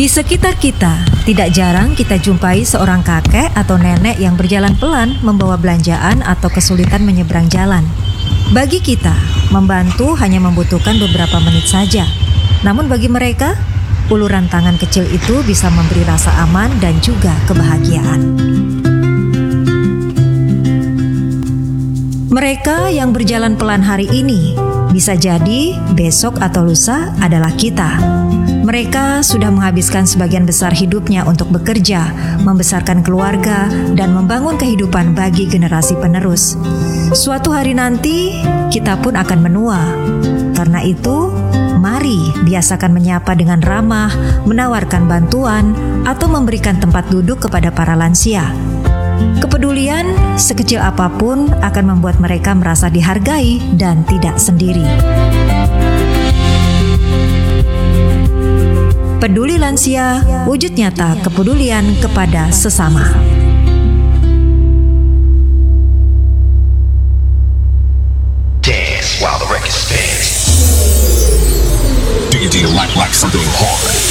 Di sekitar kita, tidak jarang kita jumpai seorang kakek atau nenek yang berjalan pelan membawa belanjaan atau kesulitan menyeberang jalan. Bagi kita, membantu hanya membutuhkan beberapa menit saja. Namun bagi mereka, uluran tangan kecil itu bisa memberi rasa aman dan juga kebahagiaan. Mereka yang berjalan pelan hari ini, bisa jadi besok atau lusa adalah kita. Mereka sudah menghabiskan sebagian besar hidupnya untuk bekerja, membesarkan keluarga, dan membangun kehidupan bagi generasi penerus. Suatu hari nanti, kita pun akan menua. Karena itu, mari biasakan menyapa dengan ramah, menawarkan bantuan, atau memberikan tempat duduk kepada para lansia. Kepedulian, sekecil apapun, akan membuat mereka merasa dihargai dan tidak sendiri. Peduli Lansia, wujud nyata kepedulian kepada sesama. Dance while the record spins. Do you like something hard?